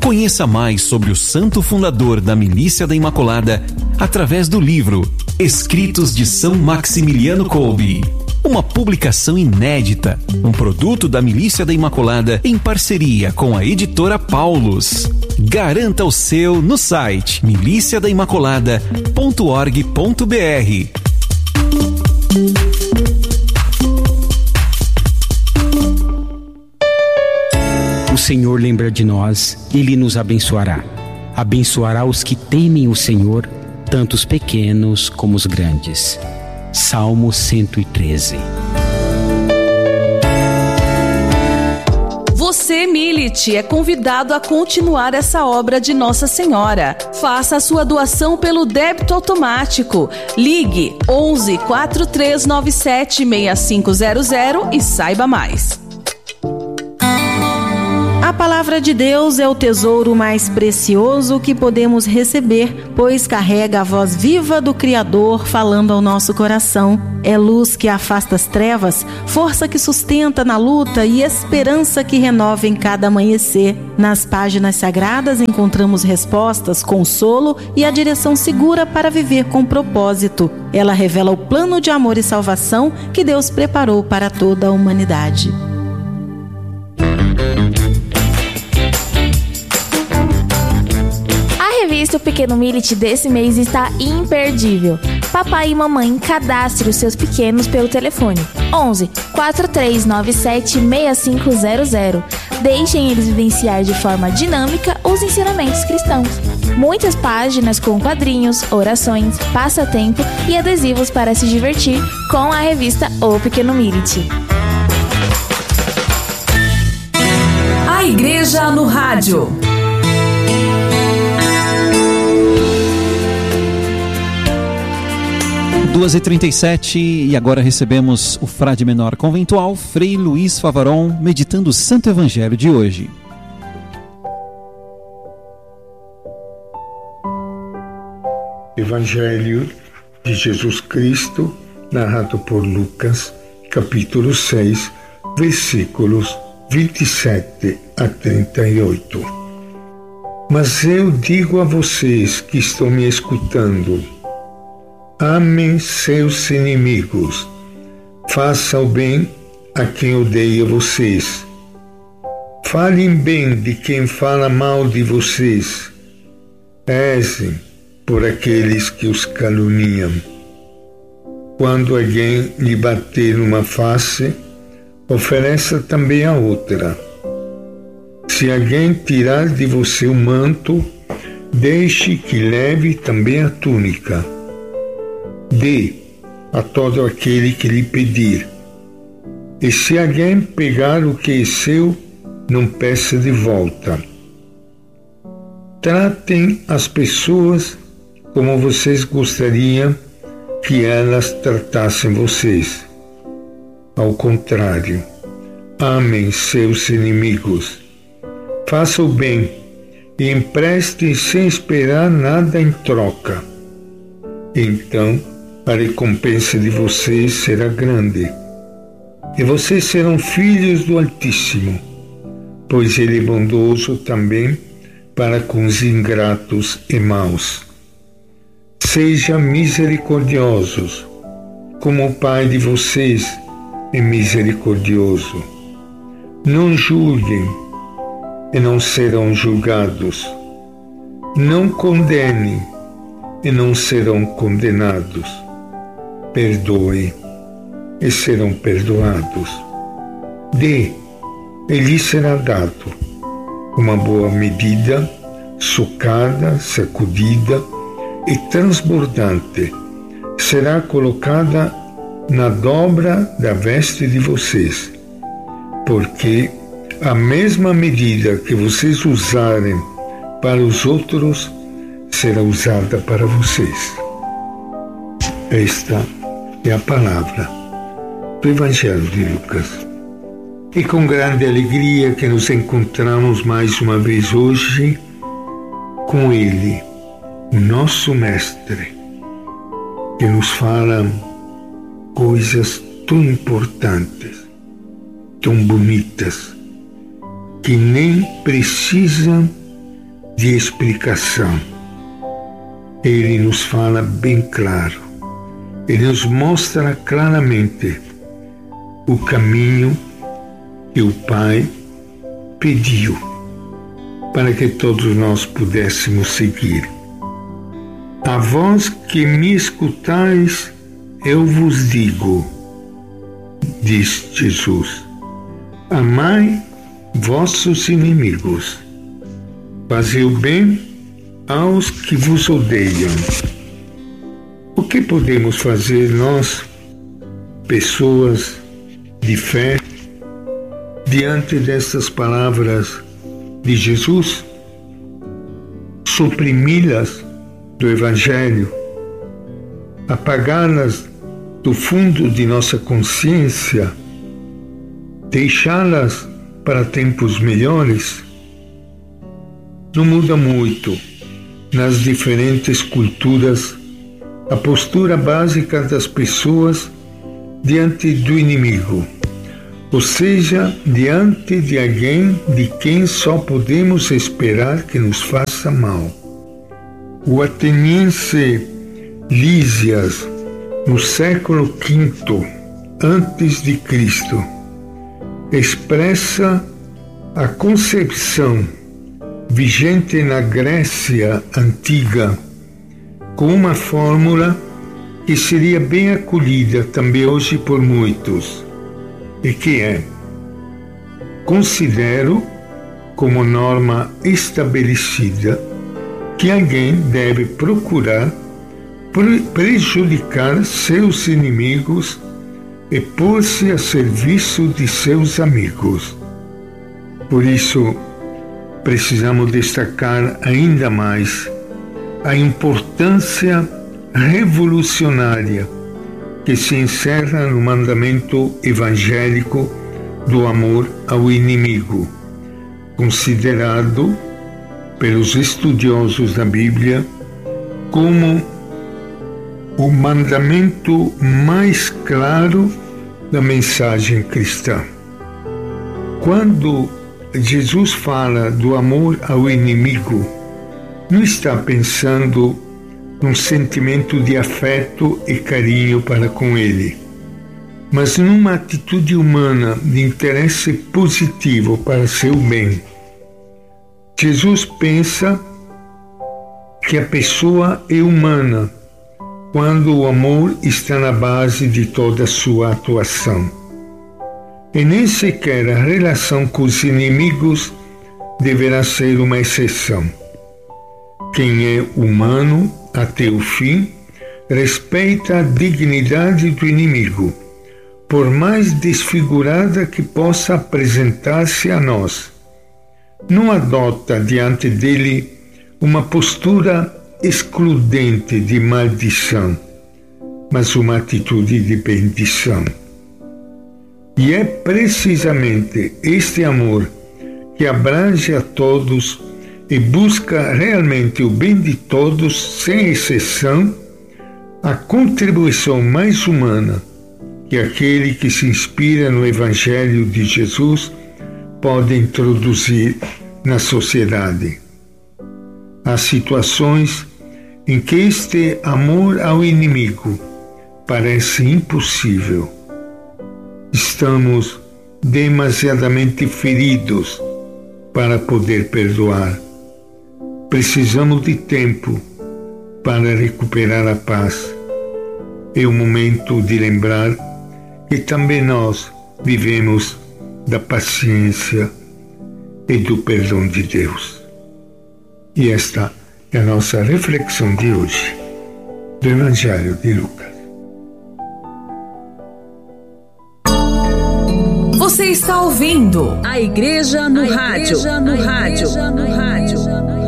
Conheça mais sobre o santo fundador da Milícia da Imaculada através do livro Escritos de São Maximiliano Kolbe. Uma publicação inédita, um produto da Milícia da Imaculada em parceria com a editora Paulus. Garanta o seu no site miliciadaimaculada.org.br. O Senhor lembra de nós, Ele nos abençoará. Abençoará os que temem o Senhor, tanto os pequenos como os grandes. Salmo 113. Você, Milite, é convidado a continuar essa obra de Nossa Senhora. Faça a sua doação pelo débito automático. Ligue 11 4397 6500 e saiba mais. A palavra de Deus é o tesouro mais precioso que podemos receber, pois carrega a voz viva do Criador falando ao nosso coração. É luz que afasta as trevas, força que sustenta na luta e esperança que renova em cada amanhecer. Nas páginas sagradas encontramos respostas, consolo e a direção segura para viver com propósito. Ela revela o plano de amor e salvação que Deus preparou para toda a humanidade. O Pequeno Milite desse mês está imperdível. Papai e mamãe, cadastre os seus pequenos pelo telefone 11 4397 6500. Deixem eles vivenciar de forma dinâmica os ensinamentos cristãos. Muitas páginas com quadrinhos, orações, passatempo e adesivos para se divertir com a revista O Pequeno Milite. A Igreja no Rádio. 2h37 e agora recebemos o frade menor conventual, Frei Luiz Favaron, meditando o Santo Evangelho de hoje. Evangelho de Jesus Cristo, narrado por Lucas, capítulo 6, versículos 27 a 38. Mas eu digo a vocês que estão me escutando: amem seus inimigos, façam o bem a quem odeia vocês, falem bem de quem fala mal de vocês, rezem por aqueles que os caluniam. Quando alguém lhe bater numa face, ofereça também a outra. Se alguém tirar de você o manto, deixe que leve também a túnica. Dê a todo aquele que lhe pedir. E se alguém pegar o que é seu, não peça de volta. Tratem as pessoas como vocês gostariam que elas tratassem vocês. Ao contrário, amem seus inimigos. Façam o bem e emprestem sem esperar nada em troca. Então, a recompensa de vocês será grande, e vocês serão filhos do Altíssimo, pois Ele é bondoso também para com os ingratos e maus. Sejam misericordiosos, como o Pai de vocês é misericordioso. Não julguem, e não serão julgados. Não condenem, e não serão condenados. Perdoe, e serão perdoados. Dê, e lhe será dado. Uma boa medida, socada, sacudida e transbordante, será colocada na dobra da veste de vocês, porque a mesma medida que vocês usarem para os outros será usada para vocês. Esta é a palavra do Evangelho de Lucas. E com grande alegria que nos encontramos mais uma vez hoje com Ele, o nosso Mestre, que nos fala coisas tão importantes, tão bonitas, que nem precisam de explicação. Ele nos fala bem claro. Ele nos mostra claramente o caminho que o Pai pediu para que todos nós pudéssemos seguir. A vós que me escutais, eu vos digo, diz Jesus, amai vossos inimigos, fazei o bem aos que vos odeiam. O que podemos fazer nós, pessoas de fé, diante dessas palavras de Jesus? Suprimi-las do Evangelho, apagá-las do fundo de nossa consciência, deixá-las para tempos melhores? Não muda muito nas diferentes culturas a postura básica das pessoas diante do inimigo, ou seja, diante de alguém de quem só podemos esperar que nos faça mal. O ateniense Lísias, no século V a.C., expressa a concepção vigente na Grécia antiga com uma fórmula que seria bem acolhida também hoje por muitos, e que é: considero como norma estabelecida que alguém deve procurar prejudicar seus inimigos e pôr-se a serviço de seus amigos. Por isso, precisamos destacar ainda mais a importância revolucionária que se encerra no mandamento evangélico do amor ao inimigo, considerado pelos estudiosos da Bíblia como o mandamento mais claro da mensagem cristã. Quando Jesus fala do amor ao inimigo, não está pensando num sentimento de afeto e carinho para com ele, mas numa atitude humana de interesse positivo para seu bem. Jesus pensa que a pessoa é humana quando o amor está na base de toda a sua atuação. E nem sequer a relação com os inimigos deverá ser uma exceção. Quem é humano até o fim respeita a dignidade do inimigo, por mais desfigurada que possa apresentar-se a nós. Não adota diante dele uma postura excludente de maldição, mas uma atitude de bendição. E é precisamente este amor que abrange a todos e busca realmente o bem de todos, sem exceção, a contribuição mais humana que aquele que se inspira no Evangelho de Jesus pode introduzir na sociedade. Há situações em que este amor ao inimigo parece impossível. Estamos demasiadamente feridos para poder perdoar. Precisamos de tempo para recuperar a paz. É o momento de lembrar que também nós vivemos da paciência e do perdão de Deus. E esta é a nossa reflexão de hoje, do Evangelho de Lucas. Você está ouvindo a Igreja no Rádio.